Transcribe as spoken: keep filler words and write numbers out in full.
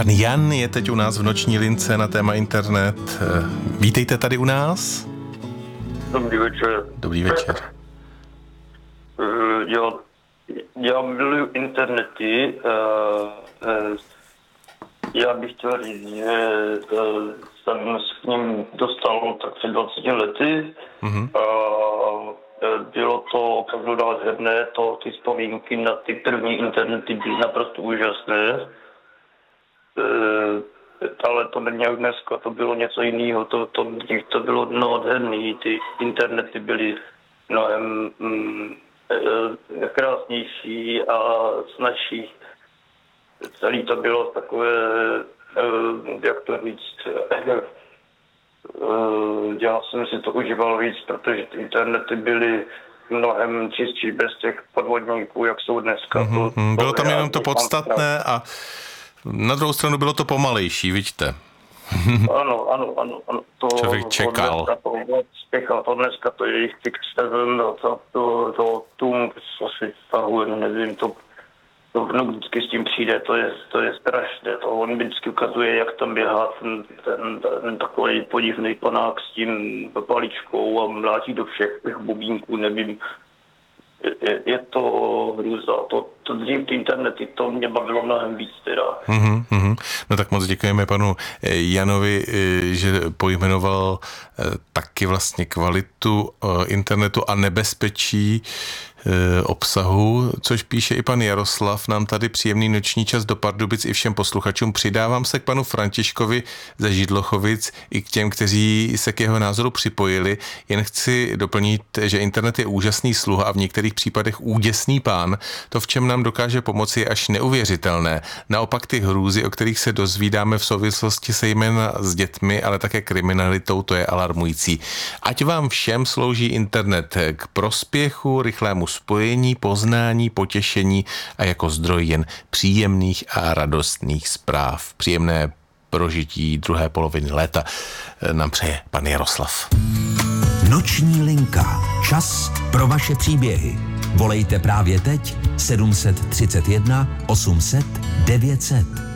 Pan Jan je teď u nás v noční lince na téma internet. Vítejte tady u nás. Dobrý večer. Dobrý večer. Já, já miluji internety. Já bych chtěl říct, že jsem se k ním dostal tak před dvaceti lety. Mm-hmm. Bylo to opravdu nádherné, to, ty vzpomínky na ty první internety byly naprosto úžasné. Ale to není jak dneska, to bylo něco jiného, to, to, to bylo nádherné, ty internety byly mnohem mm, krásnější a snazší. Celý to bylo takové, jak to říct, já jsem si to užíval víc, protože ty internety byly mnohem čistší, bez těch podvodníků, jak jsou dneska. Mm-hmm. To, bylo tam jenom to podstatné a na druhou stranu bylo to pomalejší, vidíte. Ano, ano, ano. ano. To, Člověk čekal. To dneska to, dneska to je jich Six Seven, to, to, to Tum, co si stahuje, nevím, to, to vždycky s tím přijde, to je, to je strašné. To on vždycky ukazuje, jak tam běhá ten, ten, ten takový podivný panák s tím paličkou a mlátí do všech těch bubínků, nevím. Je, je to hrůza. To, to dřív ty internety, to mě bavilo mnohem víc teda. Mm-hmm, mm-hmm. No tak moc děkujeme panu Janovi, že pojmenoval taky vlastně kvalitu internetu a nebezpečí obsahu, což píše i pan Jaroslav. Nám tady příjemný noční čas do Pardubic i všem posluchačům. Přidávám se k panu Františkovi ze Židlochovic i k těm, kteří se k jeho názoru připojili. Jen chci doplnit, že internet je úžasný sluha a v některých případech úděsný pán. To, v čem nám dokáže pomoci, je až neuvěřitelné. Naopak ty hrůzy, o kterých se dozvídáme v souvislosti se jména s dětmi, ale také kriminalitou, to je alarmující. Ať vám všem slouží internet k prospěchu, rychlému spojení, poznání, potěšení a jako zdroj jen příjemných a radostných zpráv. Příjemné prožití druhé poloviny léta nám přeje pan Jaroslav. Noční linka. Čas pro vaše příběhy. Volejte právě teď sedm set třicet jedna osm set devět set.